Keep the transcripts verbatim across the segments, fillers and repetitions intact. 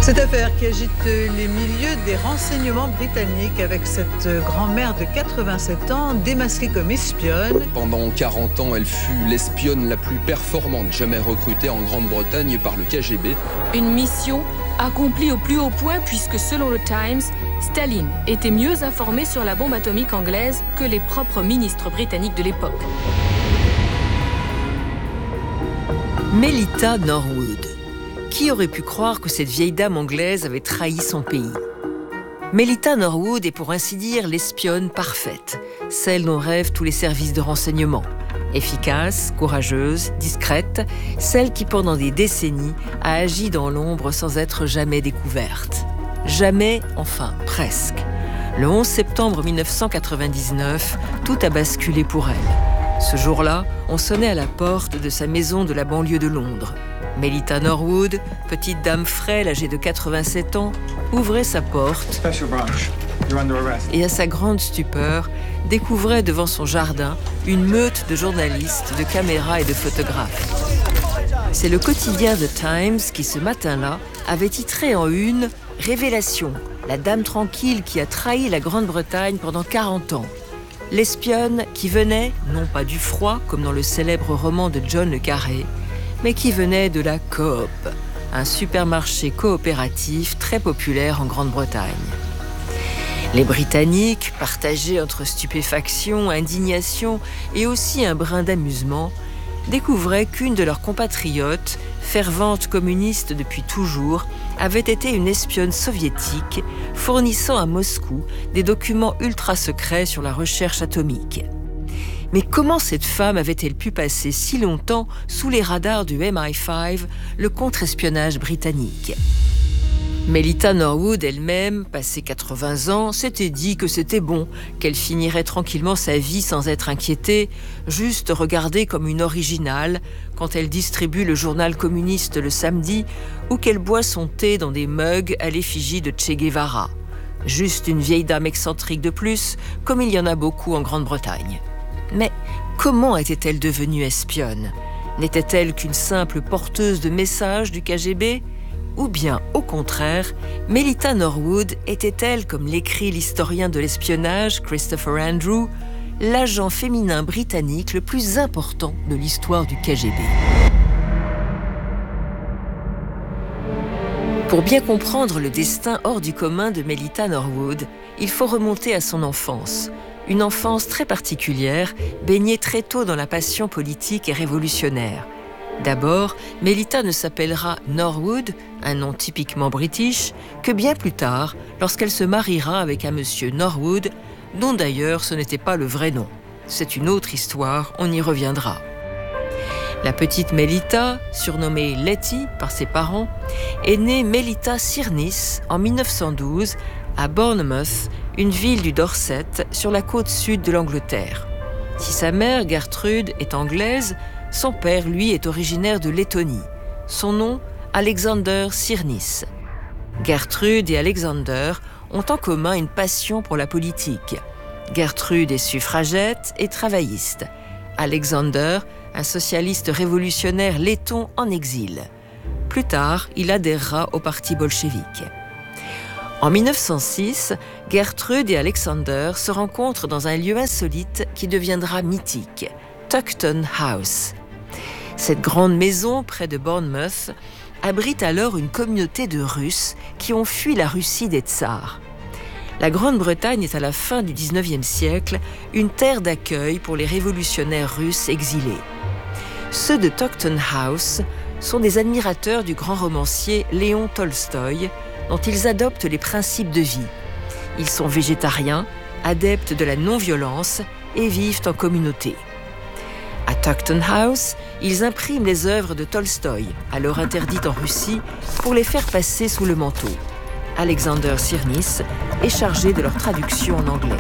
Cette affaire qui agite les milieux des renseignements britanniques avec cette grand-mère de quatre-vingt-sept ans démasquée comme espionne. Pendant quarante ans, elle fut l'espionne la plus performante jamais recrutée en Grande-Bretagne par le K G B. Une mission accomplie au plus haut point puisque selon le Times, Staline était mieux informé sur la bombe atomique anglaise que les propres ministres britanniques de l'époque. Melita Norwood. Qui aurait pu croire que cette vieille dame anglaise avait trahi son pays ? Melita Norwood est pour ainsi dire l'espionne parfaite, celle dont rêvent tous les services de renseignement. Efficace, courageuse, discrète, celle qui pendant des décennies a agi dans l'ombre sans être jamais découverte. Jamais, enfin presque. Le onze septembre mille neuf cent quatre-vingt-dix-neuf, tout a basculé pour elle. Ce jour-là, on sonnait à la porte de sa maison de la banlieue de Londres. Melita Norwood, petite dame frêle âgée de quatre-vingt-sept ans, ouvrait sa porte et à sa grande stupeur, découvrait devant son jardin une meute de journalistes, de caméras et de photographes. C'est le quotidien The Times qui, ce matin-là, avait titré en une « Révélation, la dame tranquille qui a trahi la Grande-Bretagne pendant quarante ans ». L'espionne qui venait, non pas du froid, comme dans le célèbre roman de John le Carré, mais qui venait de la Coop, un supermarché coopératif très populaire en Grande-Bretagne. Les Britanniques, partagés entre stupéfaction, indignation et aussi un brin d'amusement, découvraient qu'une de leurs compatriotes, fervente communiste depuis toujours, avait été une espionne soviétique fournissant à Moscou des documents ultra secrets sur la recherche atomique. Mais comment cette femme avait-elle pu passer si longtemps sous les radars du M I cinq, le contre-espionnage britannique ? Melita Norwood elle-même, passé quatre-vingts ans, s'était dit que c'était bon, qu'elle finirait tranquillement sa vie sans être inquiétée, juste regardée comme une originale quand elle distribue le journal communiste le samedi ou qu'elle boit son thé dans des mugs à l'effigie de Che Guevara. Juste une vieille dame excentrique de plus, comme il y en a beaucoup en Grande-Bretagne. Mais comment était-elle devenue espionne ? N'était-elle qu'une simple porteuse de messages du K G B ? Ou bien, au contraire, Melita Norwood était-elle, comme l'écrit l'historien de l'espionnage Christopher Andrew, l'agent féminin britannique le plus important de l'histoire du K G B ? Pour bien comprendre le destin hors du commun de Melita Norwood, il faut remonter à son enfance. Une enfance très particulière, baignée très tôt dans la passion politique et révolutionnaire. D'abord, Melita ne s'appellera Norwood, un nom typiquement british, que bien plus tard, lorsqu'elle se mariera avec un monsieur Norwood, dont d'ailleurs ce n'était pas le vrai nom. C'est une autre histoire, on y reviendra. La petite Melita, surnommée Letty par ses parents, est née Melita Sirnis en mille neuf cent douze à Bournemouth, une ville du Dorset, sur la côte sud de l'Angleterre. Si sa mère, Gertrude, est anglaise, son père, lui, est originaire de Lettonie. Son nom, Alexander Sirnis. Gertrude et Alexander ont en commun une passion pour la politique. Gertrude est suffragette et travailliste. Alexander, un socialiste révolutionnaire letton en exil. Plus tard, il adhérera au parti bolchevique. En mille neuf cent six, Gertrude et Alexander se rencontrent dans un lieu insolite qui deviendra mythique, Tuckton House. Cette grande maison, près de Bournemouth, abrite alors une communauté de Russes qui ont fui la Russie des tsars. La Grande-Bretagne est à la fin du dix-neuvième siècle une terre d'accueil pour les révolutionnaires russes exilés. Ceux de Tuckton House sont des admirateurs du grand romancier Léon Tolstoï, dont ils adoptent les principes de vie. Ils sont végétariens, adeptes de la non-violence et vivent en communauté. À Tuckton House, ils impriment les œuvres de Tolstoï, alors interdites en Russie, pour les faire passer sous le manteau. Alexander Sirnis est chargé de leur traduction en anglais.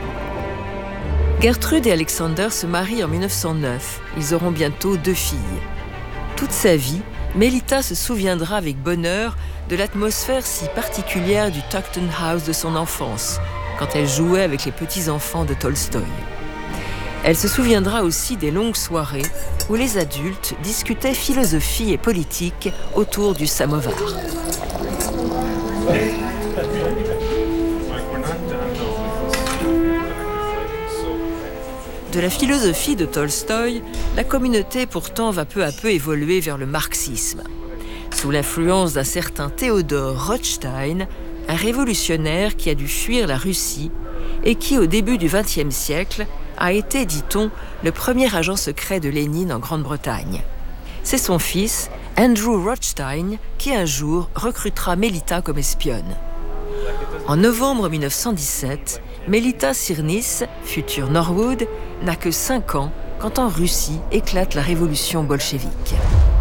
Gertrude et Alexander se marient en mille neuf cent neuf. Ils auront bientôt deux filles. Toute sa vie, Melita se souviendra avec bonheur de l'atmosphère si particulière du Tuckton House de son enfance, quand elle jouait avec les petits-enfants de Tolstoï. Elle se souviendra aussi des longues soirées où les adultes discutaient philosophie et politique autour du samovar. De la philosophie de Tolstoï, la communauté pourtant va peu à peu évoluer vers le marxisme. Sous l'influence d'un certain Théodore Rothstein, un révolutionnaire qui a dû fuir la Russie et qui, au début du vingtième siècle, a été, dit-on, le premier agent secret de Lénine en Grande-Bretagne. C'est son fils, Andrew Rothstein, qui un jour recrutera Melita comme espionne. En novembre mille neuf cent dix-sept, Melita Černis, future Norwood, n'a que cinq ans quand en Russie éclate la révolution bolchevique.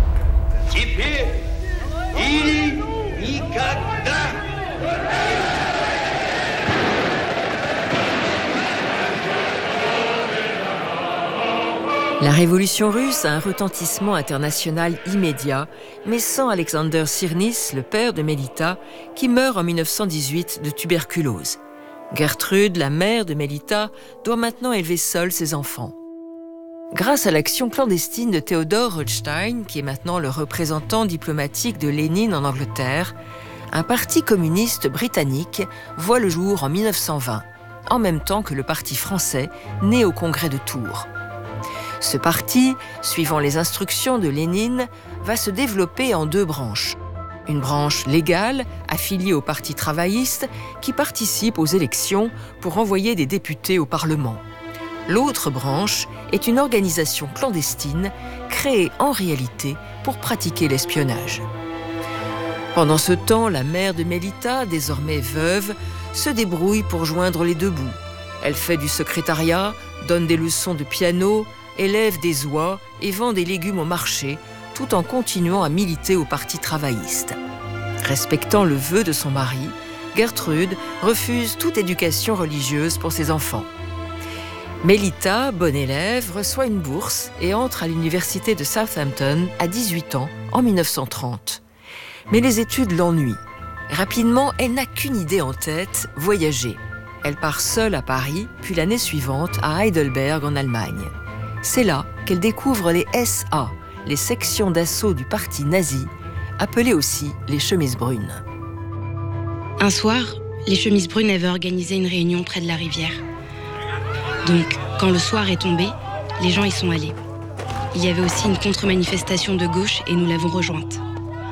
La révolution russe a un retentissement international immédiat, mais sans Alexander Černis, le père de Melita, qui meurt en mille neuf cent dix-huit de tuberculose. Gertrude, la mère de Melita, doit maintenant élever seule ses enfants. Grâce à l'action clandestine de Théodore Rothstein, qui est maintenant le représentant diplomatique de Lénine en Angleterre, un parti communiste britannique voit le jour en mille neuf cent vingt, en même temps que le parti français, né au congrès de Tours. Ce parti, suivant les instructions de Lénine, va se développer en deux branches. Une branche légale, affiliée au Parti travailliste, qui participe aux élections pour envoyer des députés au Parlement. L'autre branche est une organisation clandestine, créée en réalité pour pratiquer l'espionnage. Pendant ce temps, la mère de Melita, désormais veuve, se débrouille pour joindre les deux bouts. Elle fait du secrétariat, donne des leçons de piano, élève des oies et vend des légumes au marché, tout en continuant à militer au Parti travailliste. Respectant le vœu de son mari, Gertrude refuse toute éducation religieuse pour ses enfants. Melita, bonne élève, reçoit une bourse et entre à l'université de Southampton à dix-huit ans, en mille neuf cent trente. Mais les études l'ennuient. Rapidement, elle n'a qu'une idée en tête, voyager. Elle part seule à Paris, puis l'année suivante à Heidelberg en Allemagne. C'est là qu'elle découvre les S A, les sections d'assaut du parti nazi, appelées aussi les chemises brunes. Un soir, les chemises brunes avaient organisé une réunion près de la rivière. Donc, quand le soir est tombé, les gens y sont allés. Il y avait aussi une contre-manifestation de gauche et nous l'avons rejointe.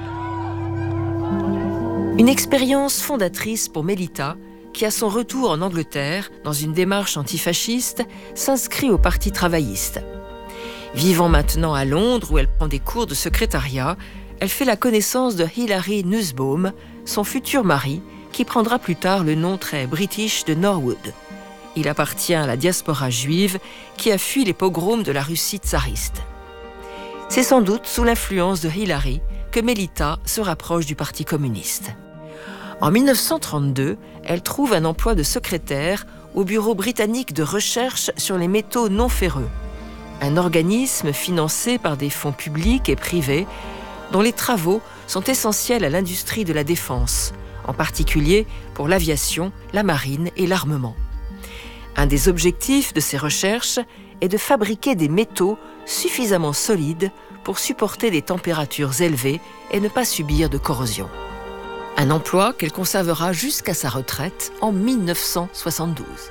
Une expérience fondatrice pour Melita, qui à son retour en Angleterre, dans une démarche antifasciste, s'inscrit au Parti travailliste. Vivant maintenant à Londres, où elle prend des cours de secrétariat, elle fait la connaissance de Hilary Nussbaum, son futur mari, qui prendra plus tard le nom très british de Norwood. Il appartient à la diaspora juive qui a fui les pogroms de la Russie tsariste. C'est sans doute sous l'influence de Hilary que Melita se rapproche du Parti communiste. En mille neuf cent trente-deux, elle trouve un emploi de secrétaire au Bureau britannique de recherche sur les métaux non ferreux, un organisme financé par des fonds publics et privés dont les travaux sont essentiels à l'industrie de la défense, en particulier pour l'aviation, la marine et l'armement. Un des objectifs de ces recherches est de fabriquer des métaux suffisamment solides pour supporter des températures élevées et ne pas subir de corrosion. Un emploi qu'elle conservera jusqu'à sa retraite en mille neuf cent soixante-douze.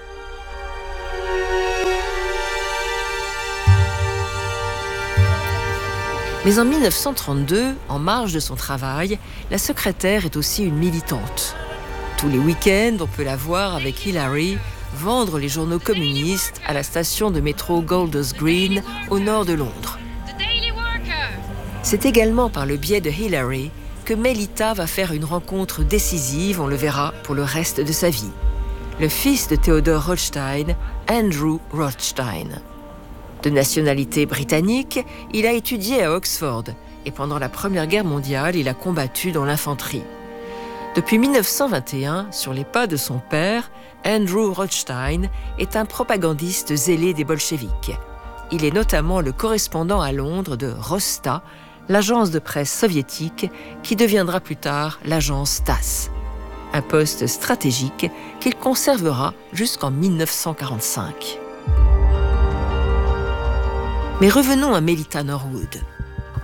Mais en mille neuf cent trente-deux, en marge de son travail, la secrétaire est aussi une militante. Tous les week-ends, on peut la voir avec Hilary vendre les journaux communistes à la station de métro Golders Green, au nord de Londres. C'est également par le biais de Hilary que Melita va faire une rencontre décisive, on le verra, pour le reste de sa vie. Le fils de Théodore Rothstein, Andrew Rothstein. De nationalité britannique, il a étudié à Oxford et pendant la Première Guerre mondiale, il a combattu dans l'infanterie. Depuis mille neuf cent vingt et un, sur les pas de son père, Andrew Rothstein est un propagandiste zélé des bolcheviks. Il est notamment le correspondant à Londres de Rosta, l'agence de presse soviétique qui deviendra plus tard l'agence Tass. Un poste stratégique qu'il conservera jusqu'en mille neuf cent quarante-cinq. Mais revenons à Melita Norwood.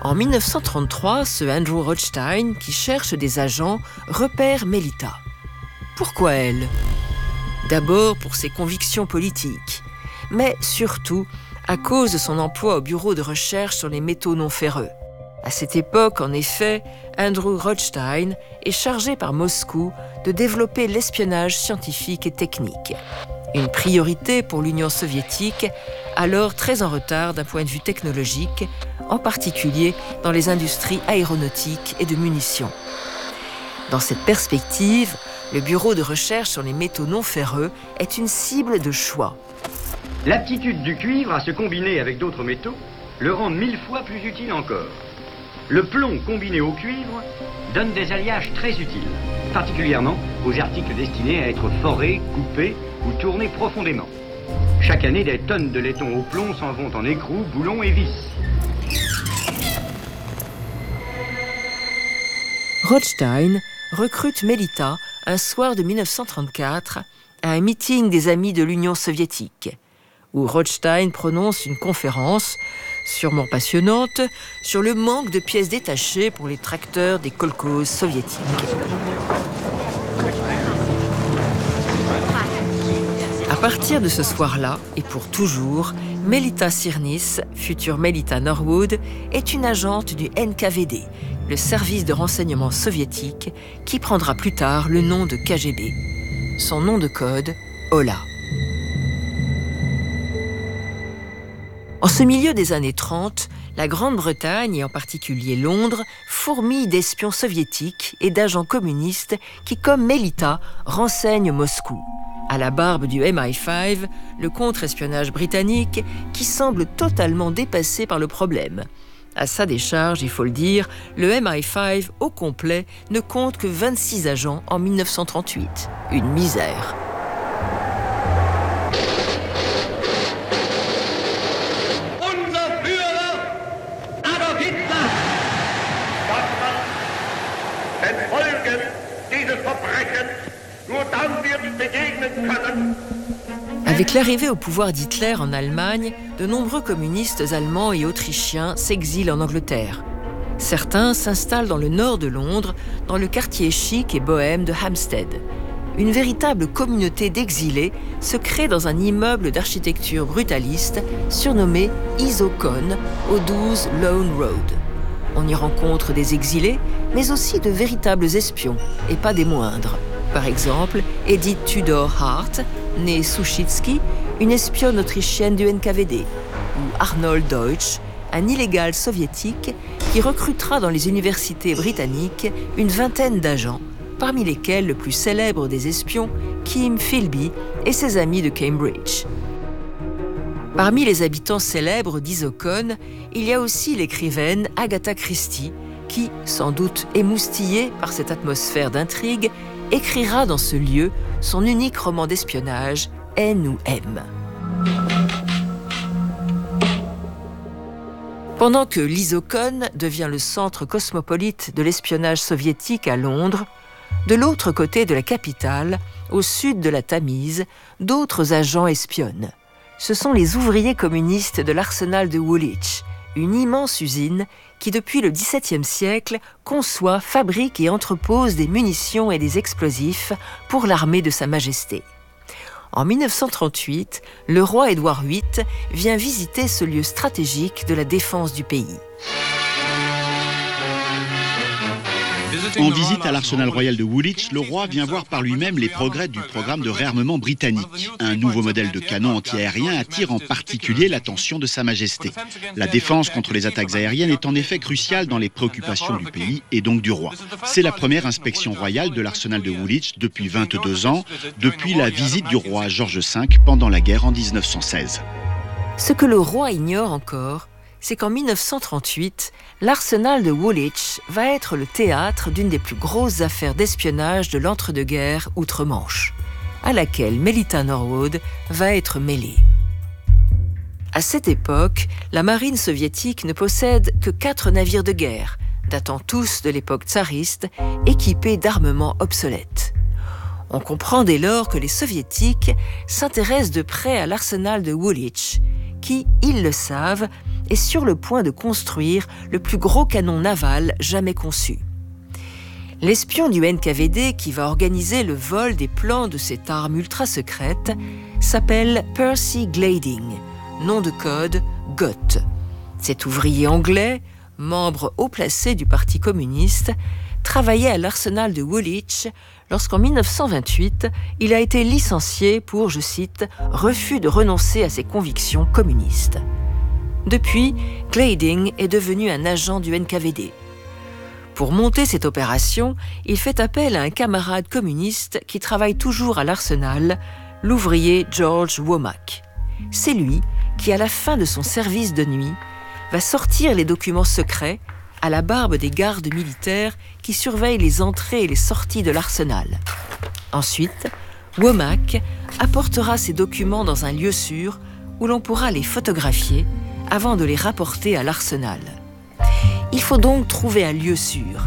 En dix-neuf cent trente-trois, ce Andrew Rothstein, qui cherche des agents, repère Melita. Pourquoi elle ? D'abord pour ses convictions politiques, mais surtout à cause de son emploi au bureau de recherche sur les métaux non ferreux. À cette époque, en effet, Andrew Rothstein est chargé par Moscou de développer l'espionnage scientifique et technique. Une priorité pour l'Union soviétique, alors très en retard d'un point de vue technologique, en particulier dans les industries aéronautiques et de munitions. Dans cette perspective, le bureau de recherche sur les métaux non ferreux est une cible de choix. L'aptitude du cuivre à se combiner avec d'autres métaux le rend mille fois plus utile encore. Le plomb combiné au cuivre donne des alliages très utiles, particulièrement aux articles destinés à être forés, coupés ou tournés profondément. Chaque année, des tonnes de laiton au plomb s'en vont en écrous, boulons et vis. Rothstein recrute Melita un soir de dix-neuf cent trente-quatre à un meeting des amis de l'Union soviétique, où Rothstein prononce une conférence sûrement passionnante, sur le manque de pièces détachées pour les tracteurs des kolkhozes soviétiques. À partir de ce soir-là, et pour toujours, Melita Sirnis, future Melita Norwood, est une agente du N K V D, le service de renseignement soviétique, qui prendra plus tard le nom de K G B. Son nom de code, Ola. En ce milieu des années trente, la Grande-Bretagne, et en particulier Londres, fourmille d'espions soviétiques et d'agents communistes qui, comme Melita, renseignent Moscou. À la barbe du M I cinq, le contre-espionnage britannique qui semble totalement dépassé par le problème. À sa décharge, il faut le dire, le M I cinq au complet ne compte que vingt-six agents en dix-neuf cent trente-huit. Une misère. Avec l'arrivée au pouvoir d'Hitler en Allemagne, de nombreux communistes allemands et autrichiens s'exilent en Angleterre. Certains s'installent dans le nord de Londres, dans le quartier chic et bohème de Hampstead. Une véritable communauté d'exilés se crée dans un immeuble d'architecture brutaliste surnommé Isokon, au douze Lone Road. On y rencontre des exilés, mais aussi de véritables espions, et pas des moindres. Par exemple, Edith Tudor Hart, née Souchitsky, une espionne autrichienne du N K V D, ou Arnold Deutsch, un illégal soviétique qui recrutera dans les universités britanniques une vingtaine d'agents, parmi lesquels le plus célèbre des espions, Kim Philby et ses amis de Cambridge. Parmi les habitants célèbres d'Isokon, il y a aussi l'écrivaine Agatha Christie, qui, sans doute émoustillée par cette atmosphère d'intrigue, écrira dans ce lieu son unique roman d'espionnage, N ou M. Pendant que l'Isokon devient le centre cosmopolite de l'espionnage soviétique à Londres, de l'autre côté de la capitale, au sud de la Tamise, d'autres agents espionnent. Ce sont les ouvriers communistes de l'arsenal de Woolwich, une immense usine qui, depuis le dix-septième siècle, conçoit, fabrique et entrepose des munitions et des explosifs pour l'armée de Sa Majesté. En dix-neuf cent trente-huit, le roi Édouard huit vient visiter ce lieu stratégique de la défense du pays. En visite à l'arsenal royal de Woolwich, le roi vient voir par lui-même les progrès du programme de réarmement britannique. Un nouveau modèle de canon anti-aérien attire en particulier l'attention de Sa Majesté. La défense contre les attaques aériennes est en effet cruciale dans les préoccupations du pays et donc du roi. C'est la première inspection royale de l'arsenal de Woolwich depuis vingt-deux ans, depuis la visite du roi George cinq pendant la guerre en dix-neuf cent seize. Ce que le roi ignore encore, c'est qu'en dix-neuf cent trente-huit, l'arsenal de Woolwich va être le théâtre d'une des plus grosses affaires d'espionnage de l'entre-deux-guerres outre-Manche, à laquelle Melita Norwood va être mêlée. À cette époque, la marine soviétique ne possède que quatre navires de guerre, datant tous de l'époque tsariste, équipés d'armements obsolètes. On comprend dès lors que les soviétiques s'intéressent de près à l'arsenal de Woolwich, qui, ils le savent, est sur le point de construire le plus gros canon naval jamais conçu. L'espion du N K V D qui va organiser le vol des plans de cette arme ultra secrète s'appelle Percy Glading, nom de code G O T. Cet ouvrier anglais, membre haut placé du Parti communiste, travaillait à l'arsenal de Woolwich lorsqu'en mille neuf cent vingt-huit, il a été licencié pour, je cite, « refus de renoncer à ses convictions communistes ». Depuis, Glading est devenu un agent du N K V D. Pour monter cette opération, il fait appel à un camarade communiste qui travaille toujours à l'arsenal, l'ouvrier George Womack. C'est lui qui, à la fin de son service de nuit, va sortir les documents secrets à la barbe des gardes militaires qui surveillent les entrées et les sorties de l'arsenal. Ensuite, Womack apportera ces documents dans un lieu sûr où l'on pourra les photographier avant de les rapporter à l'arsenal. Il faut donc trouver un lieu sûr.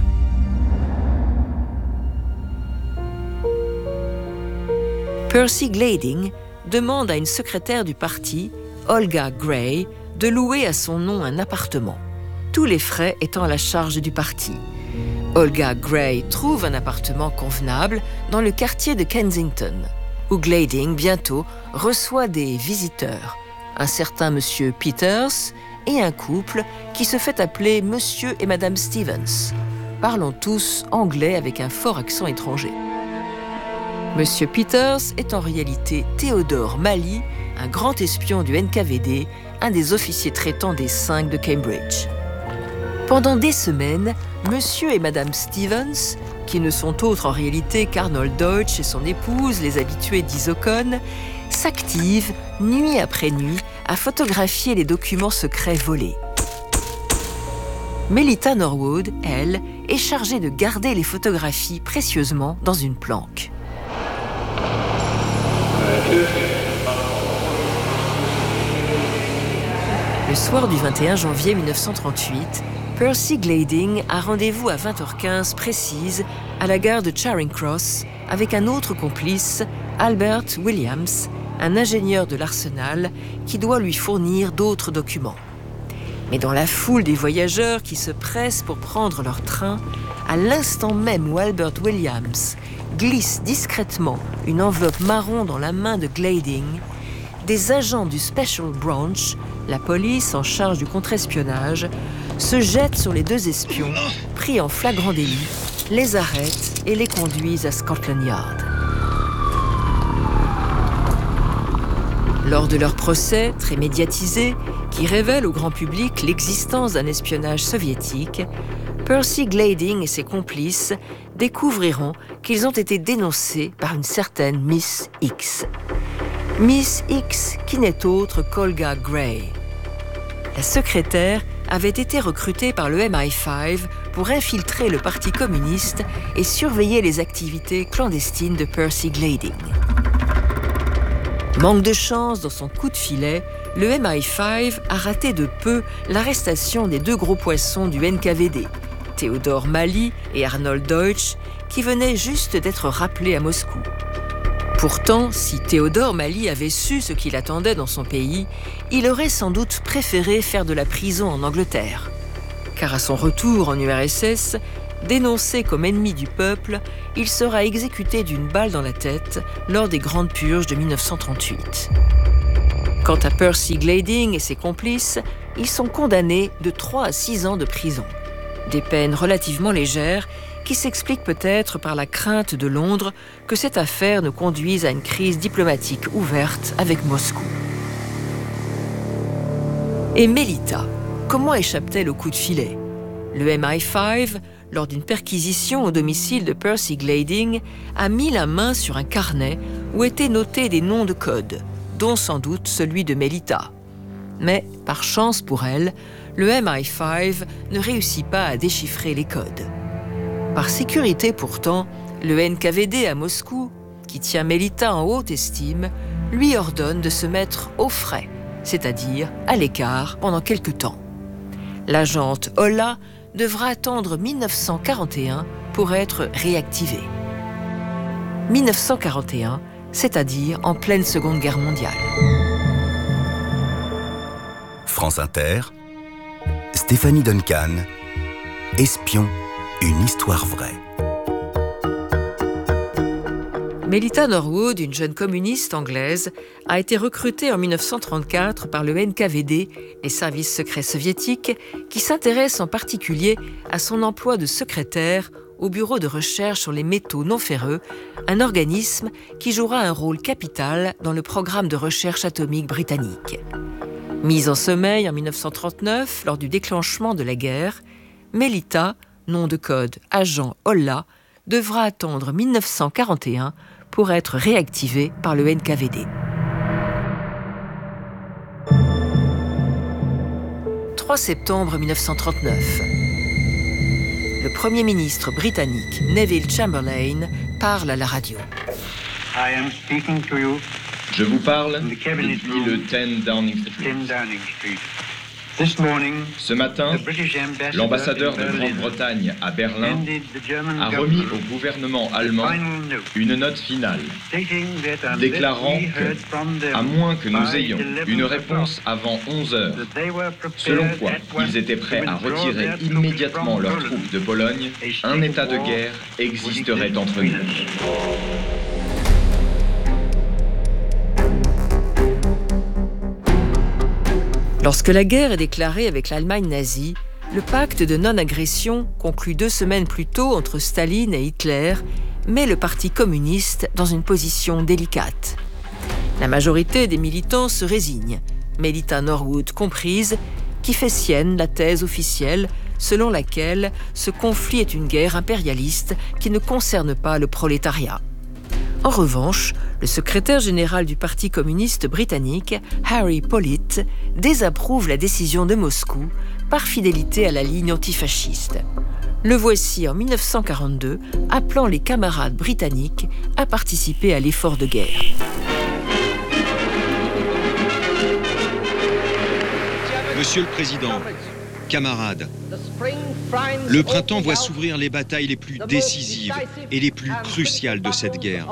Percy Glading demande à une secrétaire du parti, Olga Gray, de louer à son nom un appartement, tous les frais étant à la charge du parti. Olga Gray trouve un appartement convenable dans le quartier de Kensington, où Glading bientôt reçoit des visiteurs, un certain monsieur Peters et un couple qui se fait appeler Monsieur et Madame Stevens, parlant tous anglais avec un fort accent étranger. Monsieur Peters est en réalité Theodore Malley, un grand espion du N K V D, un des officiers traitants des cinq de Cambridge. Pendant des semaines, Monsieur et Madame Stevens, qui ne sont autres en réalité qu'Arnold Deutsch et son épouse, les habitués d'Isokon, s'activent nuit après nuit à photographier les documents secrets volés. Melita Norwood, elle, est chargée de garder les photographies précieusement dans une planque. Le soir du vingt et un janvier mille neuf cent trente-huit, Percy Glading a rendez-vous à vingt heures quinze précise à la gare de Charing Cross avec un autre complice, Albert Williams, un ingénieur de l'arsenal qui doit lui fournir d'autres documents. Mais dans la foule des voyageurs qui se pressent pour prendre leur train, à l'instant même où Albert Williams glisse discrètement une enveloppe marron dans la main de Glading, des agents du Special Branch, la police en charge du contre-espionnage, se jettent sur les deux espions, pris en flagrant délit, les arrêtent et les conduisent à Scotland Yard. Lors de leur procès, très médiatisé, qui révèle au grand public l'existence d'un espionnage soviétique, Percy Glading et ses complices découvriront qu'ils ont été dénoncés par une certaine Miss X. Miss X qui n'est autre qu'Olga Gray. La secrétaire avait été recrutée par le M I cinq pour infiltrer le Parti communiste et surveiller les activités clandestines de Percy Glading. Manque de chance dans son coup de filet, le M I cinq a raté de peu l'arrestation des deux gros poissons du N K V D, Theodore Malley et Arnold Deutsch, qui venaient juste d'être rappelés à Moscou. Pourtant, si Theodore Malley avait su ce qu'il attendait dans son pays, il aurait sans doute préféré faire de la prison en Angleterre. Car à son retour en U R S S, dénoncé comme ennemi du peuple, il sera exécuté d'une balle dans la tête lors des grandes purges de mille neuf cent trente-huit. Quant à Percy Glading et ses complices, ils sont condamnés de trois à six ans de prison. Des peines relativement légères qui s'expliquent peut-être par la crainte de Londres que cette affaire ne conduise à une crise diplomatique ouverte avec Moscou. Et Melita, comment échappe-t-elle au coup de filet ? Le M I cinq, lors d'une perquisition au domicile de Percy Glading, a mis la main sur un carnet où étaient notés des noms de code, dont sans doute celui de Melita. Mais, par chance pour elle, le M I cinq ne réussit pas à déchiffrer les codes. Par sécurité pourtant, le N K V D à Moscou, qui tient Melita en haute estime, lui ordonne de se mettre au frais, c'est-à-dire à l'écart pendant quelque temps. L'agente Ola devra attendre mille neuf cent quarante et un pour être réactivée. mille neuf cent quarante et un, c'est-à-dire en pleine Seconde Guerre mondiale. France Inter, Stéphanie Duncan, Espion, une histoire vraie. Melita Norwood, une jeune communiste anglaise, a été recrutée en mille neuf cent trente-quatre par le N K V D, les services secrets soviétiques, qui s'intéressent en particulier à son emploi de secrétaire au Bureau de recherche sur les métaux non ferreux, un organisme qui jouera un rôle capital dans le programme de recherche atomique britannique. Mise en sommeil en mille neuf cent trente-neuf, lors du déclenchement de la guerre, Melita, nom de code agent Olla, devra attendre mille neuf cent quarante et un pour être réactivée par le N K V D. trois septembre mille neuf cent trente-neuf. Le Premier ministre britannique Neville Chamberlain parle à la radio. I am speaking to you. Je vous parle depuis le dix Downing Street. Ce matin, l'ambassadeur de Grande-Bretagne à Berlin a remis au gouvernement allemand une note finale déclarant que, à moins que nous ayons une réponse avant onze heures, selon quoi ils étaient prêts à retirer immédiatement leurs troupes de Pologne, un état de guerre existerait entre nous. Lorsque la guerre est déclarée avec l'Allemagne nazie, le pacte de non-agression, conclu deux semaines plus tôt entre Staline et Hitler, met le Parti communiste dans une position délicate. La majorité des militants se résigne, Melita Norwood comprise, qui fait sienne la thèse officielle selon laquelle ce conflit est une guerre impérialiste qui ne concerne pas le prolétariat. En revanche, le secrétaire général du Parti communiste britannique, Harry Pollitt, désapprouve la décision de Moscou par fidélité à la ligne antifasciste. Le voici en mille neuf cent quarante-deux, appelant les camarades britanniques à participer à l'effort de guerre. Monsieur le Président, camarades, le printemps voit s'ouvrir les batailles les plus décisives et les plus cruciales de cette guerre.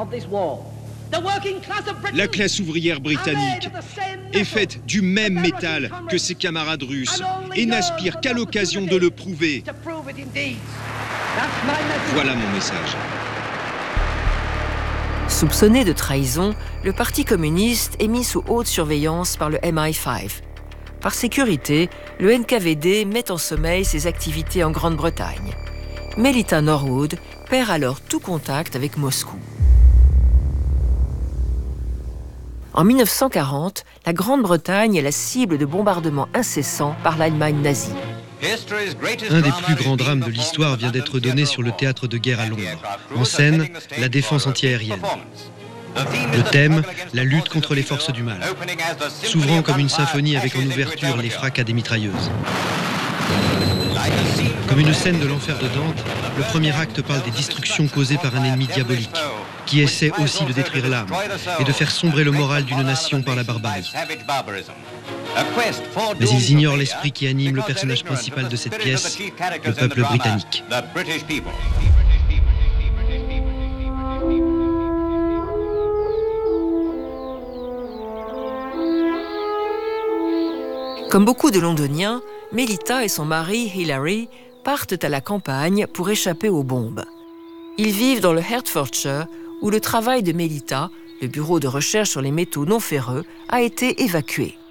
La classe ouvrière britannique est faite du même métal que ses camarades russes et n'aspire qu'à l'occasion de le prouver. Voilà mon message. Soupçonné de trahison, le Parti communiste est mis sous haute surveillance par le M I cinq. Par sécurité, le N K V D met en sommeil ses activités en Grande-Bretagne. Melita Norwood perd alors tout contact avec Moscou. En mille neuf cent quarante, la Grande-Bretagne est la cible de bombardements incessants par l'Allemagne nazie. Un des plus grands drames de l'histoire vient d'être donné sur le théâtre de guerre à Londres. En scène, la défense antiaérienne. Le thème, la lutte contre les forces du mal. S'ouvrant comme une symphonie avec en ouverture les fracas des mitrailleuses. Comme une scène de l'enfer de Dante, le premier acte parle des destructions causées par un ennemi diabolique, qui essaie aussi de détruire l'âme et de faire sombrer le moral d'une nation par la barbarie. Mais ils ignorent l'esprit qui anime le personnage principal de cette pièce, le peuple britannique. Comme beaucoup de Londoniens, Melita et son mari Hilary partent à la campagne pour échapper aux bombes. Ils vivent dans le Hertfordshire, où le travail de Melita, le bureau de recherche sur les métaux non ferreux, a été évacué.